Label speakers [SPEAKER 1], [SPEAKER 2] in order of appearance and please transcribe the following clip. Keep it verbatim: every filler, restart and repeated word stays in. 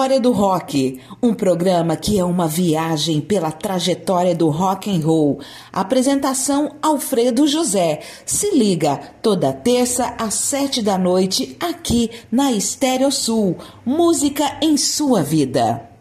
[SPEAKER 1] História do Rock, um programa que é uma viagem pela trajetória do rock and roll. Apresentação Alfredo José. Se liga, toda terça às sete da noite, aqui na Estéreo Sul. Música em sua vida.